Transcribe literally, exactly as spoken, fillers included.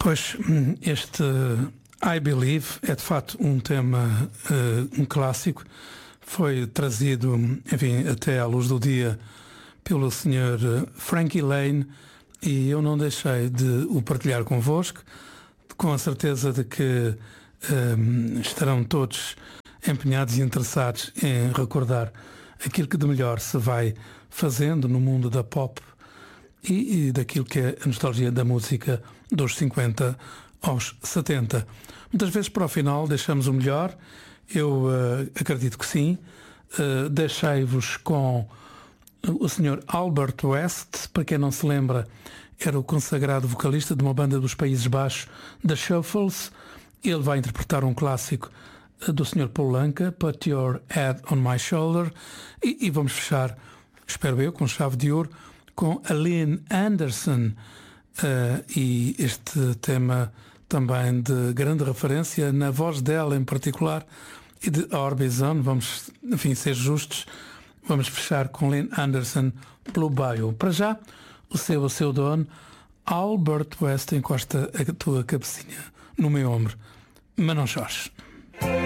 Pois, este I Believe é de facto um tema, uh, um clássico. Foi trazido, enfim, até à luz do dia pelo senhor Frankie Laine e eu não deixei de o partilhar convosco, com a certeza de que um, estarão todos empenhados e interessados em recordar aquilo que de melhor se vai fazendo no mundo da pop e, e daquilo que é a nostalgia da música dos cinquenta aos setenta. Muitas vezes para o final deixamos o melhor, eu uh, acredito que sim. Uh, deixei-vos com o senhor Albert West. Para quem não se lembra, era o consagrado vocalista de uma banda dos Países Baixos, The Shuffles. Ele vai interpretar um clássico do senhor Paul Anka, Put Your Head on My Shoulder, e, e vamos fechar, espero eu, com chave de ouro, com a Lynn Anderson, uh, e este tema também de grande referência na voz dela em particular e de Orbison. Vamos, enfim, ser justos, vamos fechar com Lynn Anderson, Blue Bayou. Para já, o seu, o seu dono, Albert West, encosta a tua cabecinha no meu ombro, mas não chores.